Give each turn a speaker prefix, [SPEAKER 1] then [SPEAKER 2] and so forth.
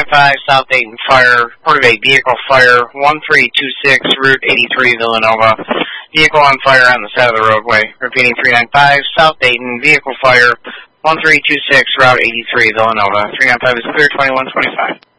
[SPEAKER 1] 395 South Dayton Fire, report of a vehicle fire, 1326 Route 83, Villanova. Vehicle on fire on the side of the roadway. Repeating, 395 South Dayton, vehicle fire, 1326 Route 83, Villanova. 395 is clear, 2125.